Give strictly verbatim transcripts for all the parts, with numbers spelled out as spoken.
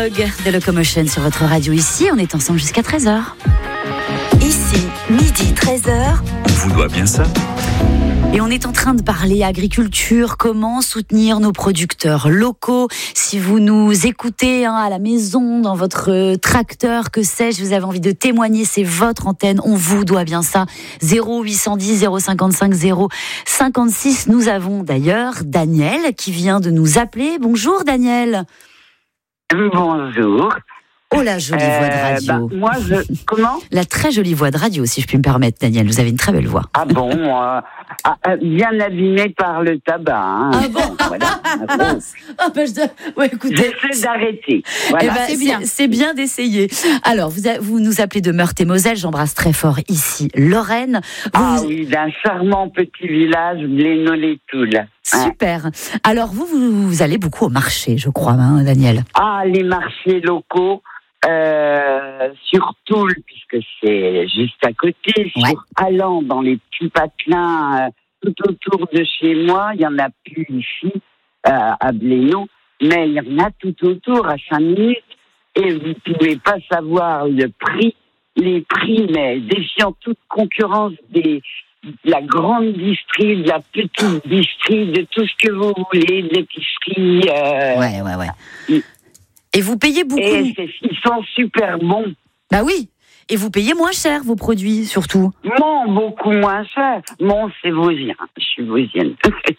Dog de Locomotion sur votre radio. Ici, on est ensemble jusqu'à treize heures. Ici, midi treize heures. On vous doit bien ça. Et on est en train de parler agriculture, comment soutenir nos producteurs locaux. Si vous nous écoutez hein, à la maison, dans votre tracteur, que sais-je, vous avez envie de témoigner, c'est votre antenne, on vous doit bien ça. zéro huit cent dix zéro cinquante-cinq zéro cinquante-six. Nous avons d'ailleurs Daniel qui vient de nous appeler. Bonjour Daniel. Bonjour. Oh la jolie euh, voix de radio. Bah, moi, je... Comment ? La très jolie voix de radio, si je puis me permettre, Daniel. Vous avez une très belle voix. Ah bon euh, ah, bien abîmée par le tabac. Hein. Ah bon voilà. Ah bon. Ah bah, je... ouais, écoutez... J'essaie d'arrêter. Voilà. Eh ben, c'est bien, c'est bien d'essayer. Alors, vous, a... vous nous appelez de Meurthe-et-Moselle. J'embrasse très fort ici Lorraine. Vous... Ah oui, d'un charmant petit village, Blénod-les-Toules. Super. Alors, vous, vous, vous allez beaucoup au marché, je crois, hein, Daniel. Ah, les marchés locaux. Euh, sur Toul, puisque c'est juste à côté, ouais. Sur Allan, dans les petits patelins, euh, tout autour de chez moi, il y en a plus ici, euh, à Blénod, mais il y en a tout autour, à cinq minutes, et vous ne pouvez pas savoir le prix, les prix, mais défiant toute concurrence des, de la grande distrie, de la petite distrie, de tout ce que vous voulez, de l'épicerie. Euh, ouais, ouais, ouais. Et... Et vous payez beaucoup. Et ils sont super bons. Bah oui. Et vous payez moins cher vos produits, surtout. Non, beaucoup moins cher. Mon, c'est vosgien. Je suis vosienne.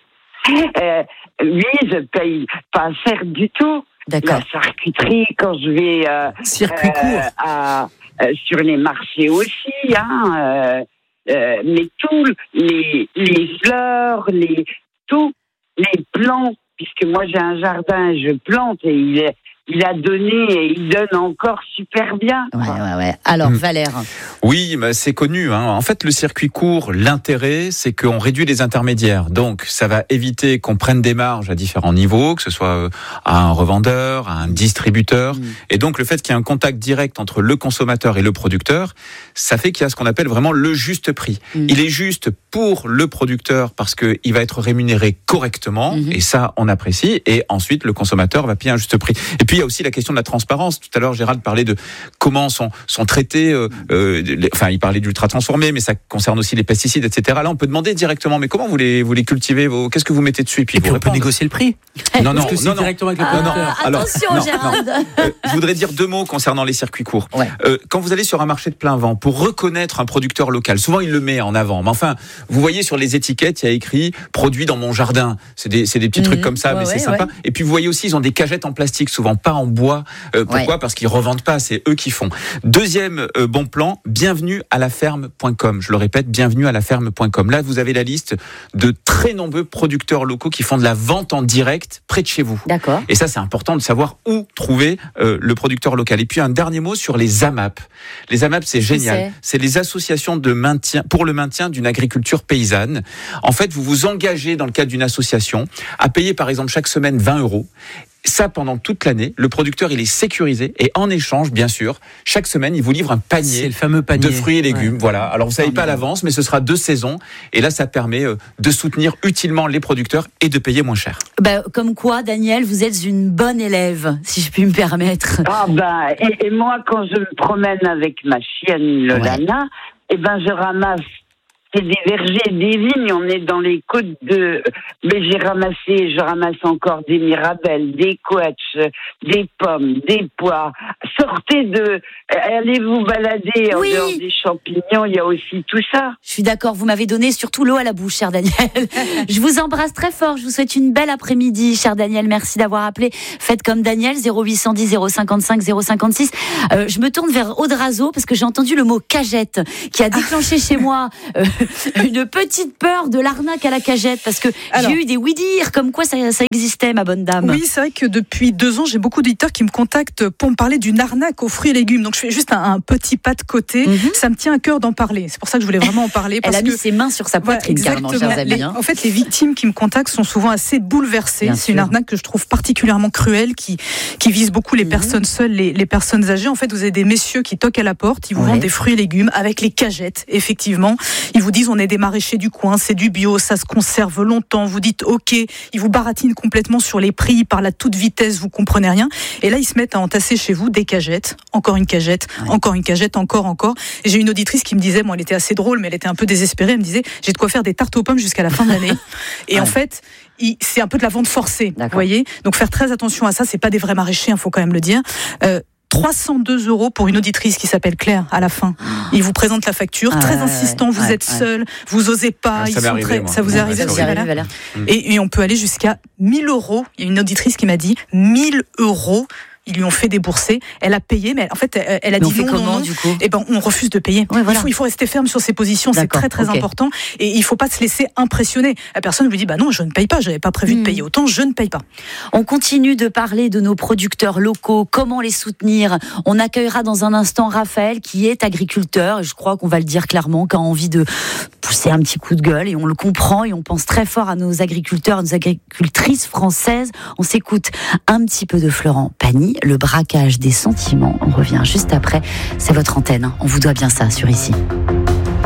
euh, oui, je paye pas cher du tout. D'accord. La charcuterie, quand je vais euh, circuit court euh, à, euh, sur les marchés aussi, hein. Euh, euh, mais tout, les les fleurs, les tout, les plantes, puisque moi j'ai un jardin, je plante et il est Il a donné et il donne encore super bien. Ouais, ouais, ouais. Alors, Valère. Oui, bah, c'est connu. Hein. En fait, le circuit court, l'intérêt, c'est qu'on réduit les intermédiaires. Donc, ça va éviter qu'on prenne des marges à différents niveaux, que ce soit à un revendeur, à un distributeur. Mmh. Et donc, le fait qu'il y ait un contact direct entre le consommateur et le producteur, ça fait qu'il y a ce qu'on appelle vraiment le juste prix. Mmh. Il est juste pour le producteur parce qu'il va être rémunéré correctement. Mmh. Et ça, on apprécie. Et ensuite, le consommateur va payer un juste prix. Et puis, il y a aussi la question de la transparence. Tout à l'heure, Gérald parlait de comment sont, sont traités, euh, euh, les, enfin, il parlait d'ultra transformés, mais ça concerne aussi les pesticides, et cetera. Là, on peut demander directement, mais comment vous les, vous les cultivez, vos, qu'est-ce que vous mettez dessus? Et puis, et puis on peut négocier le prix. Non, non, que c'est non, non. directement avec le ah, producteur. Alors, attention, non, Gérald. Non. Euh, je voudrais dire deux mots concernant les circuits courts. Ouais. Euh, quand vous allez sur un marché de plein vent, pour reconnaître un producteur local, souvent il le met en avant, mais enfin, vous voyez sur les étiquettes, il y a écrit « produit dans mon jardin ». C'est des, c'est des petits mmh, trucs comme ça, ouais, mais ouais, c'est sympa. Ouais. Et puis vous voyez aussi, ils ont des cagettes en plastique, souvent pas en bois. Euh, pourquoi ? Ouais. Parce qu'ils revendent pas, c'est eux qui font. Deuxième euh, bon plan, bienvenue à la ferme point com. Je le répète, bienvenue à la ferme point com. Là, vous avez la liste de très nombreux producteurs locaux qui font de la vente en direct près de chez vous. D'accord. Et ça, c'est important de savoir où trouver euh, le producteur local. Et puis un dernier mot sur les A M A P. Les A M A P, c'est génial. C'est, c'est les associations de maintien pour le maintien d'une agriculture paysanne. En fait, vous vous engagez dans le cadre d'une association à payer par exemple chaque semaine vingt euros. Ça, pendant toute l'année, le producteur, il est sécurisé et en échange, bien sûr, chaque semaine, il vous livre un panier, c'est le fameux panier de fruits et légumes. Ouais. Voilà. Alors, vous savez pas à l'avance, mais ce sera deux saisons. Et là, ça permet de soutenir utilement les producteurs et de payer moins cher. Bah, comme quoi, Daniel, vous êtes une bonne élève, si je puis me permettre. Ah ben, et, et moi, quand je me promène avec ma chienne Lolana, ouais. eh ben, je ramasse. C'est des vergers, des vignes, on est dans les côtes de... Mais j'ai ramassé, je ramasse encore des mirabelles, des couettes, des pommes, des pois. Sortez de... Allez vous balader en oui. dehors des champignons, il y a aussi tout ça. Je suis d'accord, vous m'avez donné surtout l'eau à la bouche, cher Daniel. Je vous embrasse très fort, je vous souhaite une belle après-midi, cher Daniel. Merci d'avoir appelé. Faites comme Daniel, zéro huit cent dix zéro cinquante-cinq zéro cinquante-six. Euh, je me tourne vers Audrazo parce que j'ai entendu le mot cagette qui a déclenché chez moi... Euh, une petite peur de l'arnaque à la cagette parce que Alors, j'ai eu des oui-dire comme quoi ça, ça existait, ma bonne dame. Oui, c'est vrai que depuis deux ans, j'ai beaucoup d'auditeurs qui me contactent pour me parler d'une arnaque aux fruits et légumes. Donc je fais juste un, un petit pas de côté. Mm-hmm. Ça me tient à cœur d'en parler. C'est pour ça que je voulais vraiment en parler. Parce Elle a que, mis ses mains sur sa poitrine, ouais, carrément, chers amis. Hein. En fait, les victimes qui me contactent sont souvent assez bouleversées. Bien c'est sûr. Une arnaque que je trouve particulièrement cruelle, qui, qui vise beaucoup les mm-hmm. personnes seules, les, les personnes âgées. En fait, vous avez des messieurs qui toquent à la porte, ils vous ouais. vendent des fruits et légumes avec les cagettes, effectivement. Ils vous vous disent on est des maraîchers du coin, c'est du bio, ça se conserve longtemps. Vous dites ok, ils vous baratinent complètement sur les prix, ils parlent à toute vitesse, vous comprenez rien. Et là, ils se mettent à entasser chez vous des cagettes, encore une cagette, ouais. encore une cagette, encore, encore. Et j'ai une auditrice qui me disait, bon, elle était assez drôle, mais elle était un peu désespérée. Elle me disait, j'ai de quoi faire des tartes aux pommes jusqu'à la fin de l'année. Et ouais. en fait, il, c'est un peu de la vente forcée, vous voyez. Donc faire très attention à ça. C'est pas des vrais maraîchers, il faut quand même le dire. Euh, trois cent deux euros pour une auditrice qui s'appelle Claire à la fin. Il vous présente la facture, ah, très ouais, insistant, vous ouais, êtes ouais. seul, vous osez pas, ah, ils ça, sont arrivé, très... ça vous est arrivé aussi, voilà. voilà. et, et on peut aller jusqu'à mille euros. Il y a une auditrice qui m'a dit mille euros. Ils lui ont fait débourser. Elle a payé, mais en fait, elle, elle a mais dit non, comment, non, non. Du coup et ben, on refuse de payer. Ouais, voilà. il, faut, il faut rester ferme sur ses positions. D'accord, c'est très, très okay. important. Et il faut pas se laisser impressionner. La personne lui dit, bah non, je ne paye pas. J'avais pas prévu mmh. de payer autant. Je ne paye pas. On continue de parler de nos producteurs locaux. Comment les soutenir? On accueillera dans un instant Raphaël, qui est agriculteur. Je crois qu'on va le dire clairement, qui a envie de pousser un petit coup de gueule. Et on le comprend. Et on pense très fort à nos agriculteurs, à nos agricultrices françaises. On s'écoute un petit peu de Florent Pagny, le braquage des sentiments. On revient juste après. C'est votre antenne. On vous doit bien ça sur Ici.